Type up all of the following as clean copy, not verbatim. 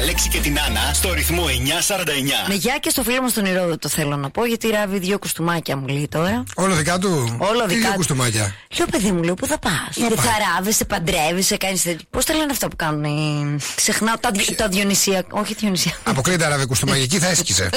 Αλέξη και την Άννα στο ρυθμό 949. Με γεια και στο φίλο μου στον Ηρόδοτο θέλω να πω, γιατί ράβει 2 κουστούμάκια μου λέει τώρα. Όλο δικά του. Όλο Τι δικά του. κουστούμάκια. Λέω παιδί μου, λέω πού θα πας? Δεν θα ράβεσαι, παντρεύεσαι, κάνεις τέτοιο. Πώς τα λένε αυτά που κάνουν ξεχνάω τα διονυσιακά. Όχι διονυσιακά. Αποκλείται ράβει κουστούμάκια, εκεί θα έσκησε.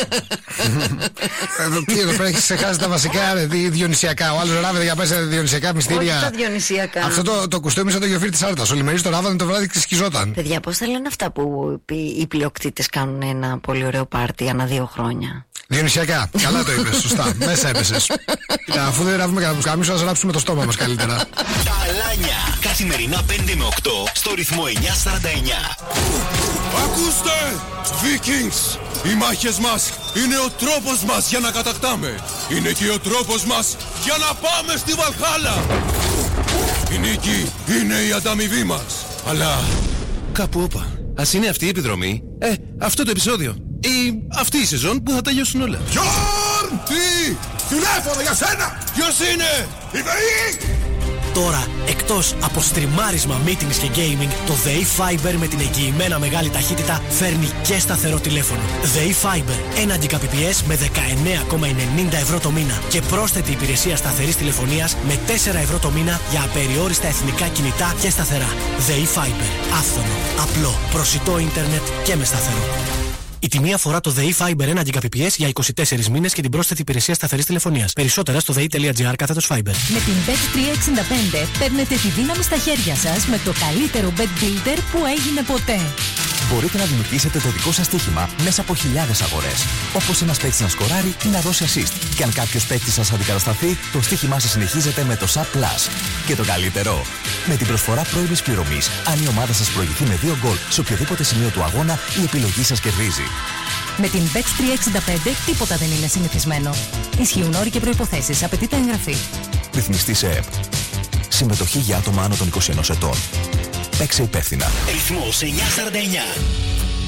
Τι εδώ πέρα έχει ξεχάσει τα βασικά διονυσιακά. Ο άλλος ράβεται για πέσει διονυσιακά μυστήρια. Όχι τα διονυσιακά. Αυτό το κουστούμι σαν το γιοφύρι της Άρτας. Ο Λιμερής το ράβανε το βράδυ και σκιζόταν. Παιδιά, πώς τα λένε αυτά που οι πλειοκτήτες κάνουν ένα πολύ ωραίο πάρτι ανά 2 χρόνια? Διονυσιακά. Καλά το είπες, σωστά. Μέσα έπεσες. Κοίτα, αφού δεν ράβουμε κανένα πουσκάμισο, ας ράψουμε το στόμα μας καλύτερα. Τα Αλάνια. Καθημερινά 5 με 8 στο ρυθμό 949. Ακούστε! Vikings! Οι μάχες μας είναι ο τρόπος μας για να κατακτάμε. Είναι και ο τρόπος μας για να πάμε στη Βαλχάλα. Η νίκη είναι η ανταμοιβή μας. Αλλά κάπου όπα. Ας είναι αυτή η επιδρομή, αυτό το επεισόδιο ή αυτή η σεζόν που θα τελειώσουν όλα. Γιον! Τι! Τηλέφωνο για σένα! Ποιος είναι? Η ΔΕΗ! Τώρα, εκτός από στριμάρισμα, meetings και gaming, το ΔΕΗ Fiber με την εγγυημένα μεγάλη ταχύτητα φέρνει και σταθερό τηλέφωνο. ΔΕΗ Fiber, 1 Gbps με 19,90 ευρώ το μήνα και πρόσθετη υπηρεσία σταθερής τηλεφωνίας με 4 ευρώ το μήνα για απεριόριστα εθνικά κινητά και σταθερά. ΔΕΗ Fiber, άφθονο, απλό, προσιτό ίντερνετ και με σταθερό. Η τιμή αφορά το ΔΕΗ Fiber 1 Gbps για 24 μήνες και την πρόσθετη υπηρεσία σταθερής τηλεφωνίας. Περισσότερα στο dei.gr/Fiber. Με την Bet365 παίρνετε τη δύναμη στα χέρια σας με το καλύτερο bet builder που έγινε ποτέ. Μπορείτε να δημιουργήσετε το δικό σας στοίχημα μέσα από χιλιάδες αγορές. Όπως ένας παίκτης να σκοράρει ή να δώσει assist. Και αν κάποιος παίκτης σας αντικατασταθεί, το στοίχημά σας συνεχίζεται με το SAP Plus. Και το καλύτερο, με την προσφορά πρώιμης πληρωμής, αν η ομάδα σας προηγηθεί με 2 γκολ σε οποιοδήποτε σημείο του αγώνα, η επιλογή σας κερδίζει. Με την Bet365 τίποτα δεν είναι συνηθισμένο. Ισχύουν όροι και προϋποθέσεις. Απαιτείται εγγραφή. Ρυθμιστή σε ΕΠ. Συμμετοχή για άτομα άνω των 21 ετών. Παίξε υπεύθυνα. Ρυθμός 949.